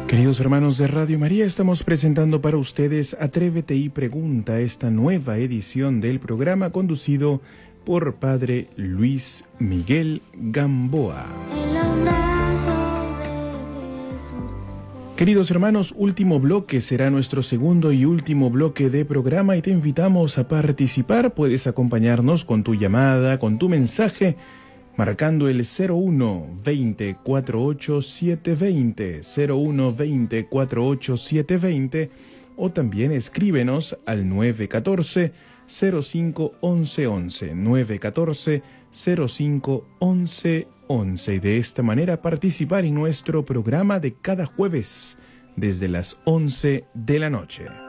Queridos hermanos de Radio María, estamos presentando para ustedes Atrévete y Pregunta, esta nueva edición del programa conducido por Padre Luis Miguel Gamboa. Queridos hermanos, último bloque será nuestro segundo y último bloque de programa y te invitamos a participar. Puedes acompañarnos con tu llamada, con tu mensaje, marcando el 01 20 48 720, 01 20 48 720, o también escríbenos al 914 05 11 11, 914 05 11 11, y de esta manera participar en nuestro programa de cada jueves desde las 11 de la noche.